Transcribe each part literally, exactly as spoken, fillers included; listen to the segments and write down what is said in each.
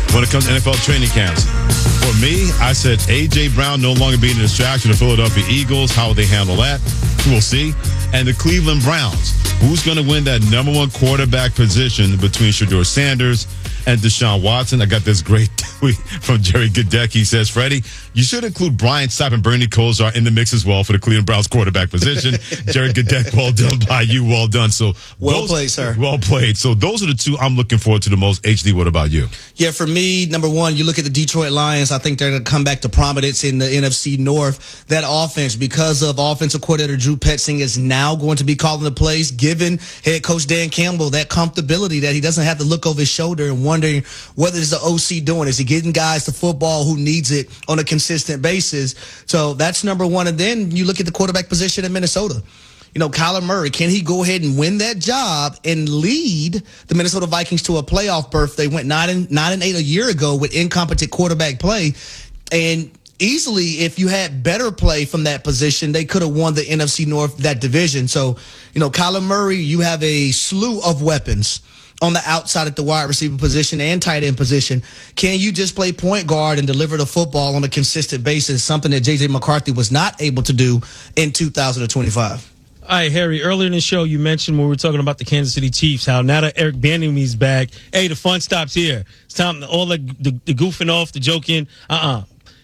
when it comes to N F L training camps. For me, I said A J. Brown no longer being a distraction to Philadelphia Eagles. How will they handle that? We'll see. And the Cleveland Browns. Who's going to win that number one quarterback position between Shedeur Sanders and Deshaun Watson? I got this great tweet from Jerry Godecki. He says, Freddie, you should include Brian Sapp and Bernie Kosar in the mix as well for the Cleveland Browns quarterback position. Jerry Godecki, well done by you. Well done. So Well those, played, sir. Well played. So those are the two I'm looking forward to the most. H D, what about you? Yeah, for me, number one, you look at the Detroit Lions. I think they're going to come back to prominence in the N F C North. That offense, because of offensive coordinator Drew Petzing, is now going to be calling the plays, giving head coach Dan Campbell that comfortability that he doesn't have to look over his shoulder and wondering what is the O C doing. Is he getting guys the football who needs it on a consistent basis? So that's number one. And then you look at the quarterback position in Minnesota. You know, Kyler Murray, can he go ahead and win that job and lead the Minnesota Vikings to a playoff berth? They went nine and nine and eight a year ago with incompetent quarterback play, and easily, if you had better play from that position, they could have won the N F C North, that division. So, you know, Kyler Murray, you have a slew of weapons on the outside at the wide receiver position and tight end position. Can you just play point guard and deliver the football on a consistent basis, something that J J McCarthy was not able to do in two thousand twenty-five? All right, Harry, earlier in the show, you mentioned when we were talking about the Kansas City Chiefs, how now that Eric Bieniemy's back, hey, the fun stops here. It's time to all the, the, the goofing off, the joking, uh-uh.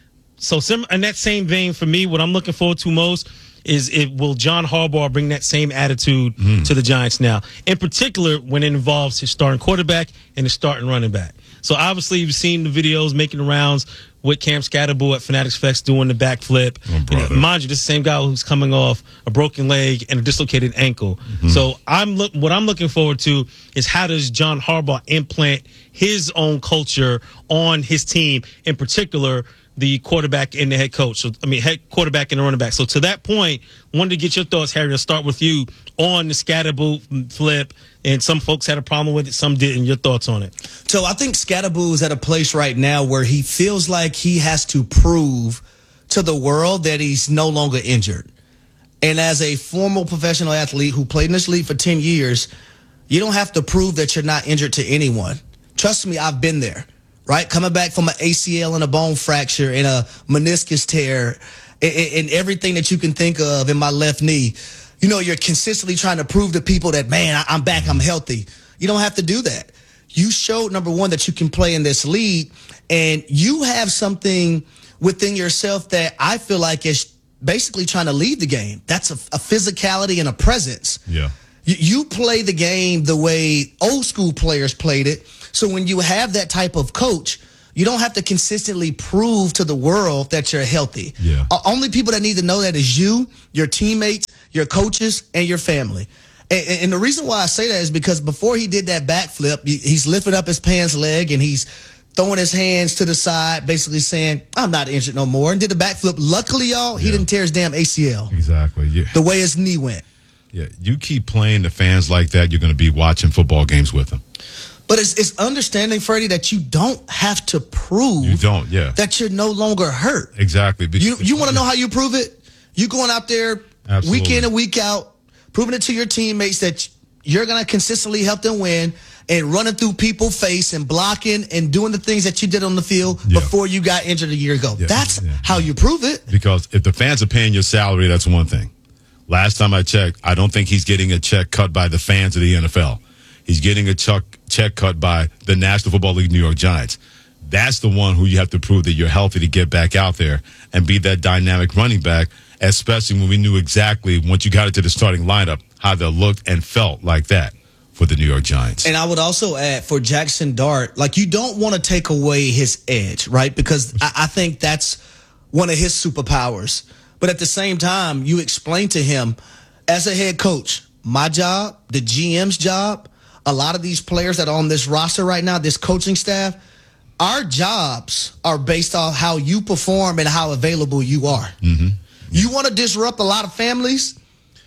So sim- in that same vein, for me, what I'm looking forward to most is it will John Harbaugh bring that same attitude mm. to the Giants now, in particular when it involves his starting quarterback and his starting running back. So obviously you've seen the videos making the rounds with Cam Scatterbull at Fanatics Fest doing the backflip. Oh, you know, mind you, this is the same guy who's coming off a broken leg and a dislocated ankle. Mm-hmm. So I'm look, what I'm looking forward to is how does John Harbaugh implant his own culture on his team, in particular the quarterback and the head coach. So, I mean, head quarterback and the running back. So to that point, wanted to get your thoughts, Harry. I'll start with you on the Scatterbull flip. And some folks had a problem with it, some didn't. Your thoughts on it? So I think Scatterbull is at a place right now where he feels like he has to prove to the world that he's no longer injured. And as a former professional athlete who played in this league for ten years, you don't have to prove that you're not injured to anyone. Trust me, I've been there. Right? Coming back from an A C L and a bone fracture and a meniscus tear and, and everything that you can think of in my left knee. You know, you're consistently trying to prove to people that, man, I'm back, I'm healthy. You don't have to do that. You showed, number one, that you can play in this league, and you have something within yourself that I feel like is basically trying to lead the game. That's a, a physicality and a presence. Yeah. You, you play the game the way old school players played it. So when you have that type of coach, you don't have to consistently prove to the world that you're healthy. Yeah. Uh, only people that need to know that is you, your teammates, your coaches, and your family. And, and the reason why I say that is because before he did that backflip, he's lifting up his pants leg and he's throwing his hands to the side, basically saying, I'm not injured no more, and did the backflip. Luckily, y'all, he yeah. didn't tear his damn A C L. Exactly. Yeah. The way his knee went. Yeah. You keep playing the fans like that, you're going to be watching football games with them. But it's, it's understanding, Freddie, that you don't have to prove you don't, yeah. that you're no longer hurt. Exactly. Because, you you want to know how you prove it? You going out there Absolutely. week in and week out, proving it to your teammates that you're going to consistently help them win, and running through people's face and blocking and doing the things that you did on the field yeah. before you got injured a year ago. Yeah. That's yeah. how you prove it. Because if the fans are paying your salary, that's one thing. Last time I checked, I don't think he's getting a check cut by the fans of the N F L. He's getting a check, check cut by the National Football League New York Giants. That's the one who you have to prove that you're healthy to get back out there and be that dynamic running back, especially when we knew exactly, once you got into the starting lineup, how they looked and felt like that for the New York Giants. And I would also add for Jackson Dart, like, you don't want to take away his edge, right? Because I, I think that's one of his superpowers. But at the same time, you explain to him, as a head coach, my job, the G M's job, a lot of these players that are on this roster right now, this coaching staff, our jobs are based on how you perform and how available you are. Mm-hmm. You want to disrupt a lot of families?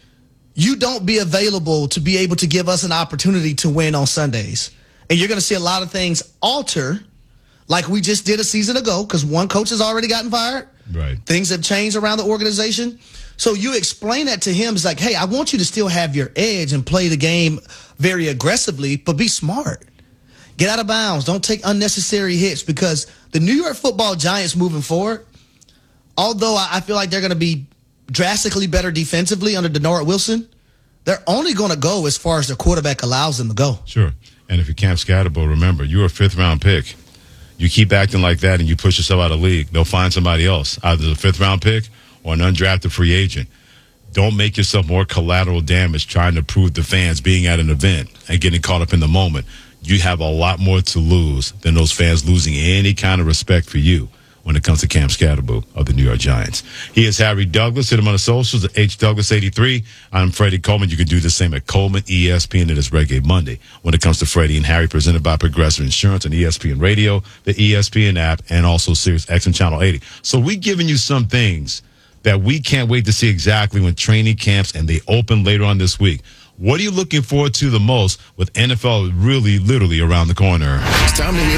You don't be available to be able to give us an opportunity to win on Sundays. And you're going to see a lot of things alter, like we just did a season ago, because one coach has already gotten fired. Right. Things have changed around the organization. So you explain that to him. It's like, hey, I want you to still have your edge and play the game very aggressively, but be smart. Get out of bounds. Don't take unnecessary hits, because the New York Football Giants moving forward, although I feel like they're going to be drastically better defensively under Denard Wilson, they're only going to go as far as their quarterback allows them to go. Sure. And if you're Cam Scatterbo, remember, you're a fifth-round pick. You keep acting like that and you push yourself out of the league, they'll find somebody else, either a fifth-round pick or an undrafted free agent. Don't make yourself more collateral damage trying to prove to fans being at an event and getting caught up in the moment. You have a lot more to lose than those fans losing any kind of respect for you when it comes to Cam Scatterbo of the New York Giants. He is Harry Douglas. Hit him on the socials at H Douglas eighty-three. I'm Freddie Coleman. You can do the same at Coleman E S P N. It is Reggae Monday when it comes to Freddie and Harry, presented by Progressive Insurance on E S P N Radio, the E S P N app, and also Sirius X M Channel eighty. So we're giving you some things that we can't wait to see exactly when training camps and they open later on this week. What are you looking forward to the most with N F L really literally around the corner? It's time to hear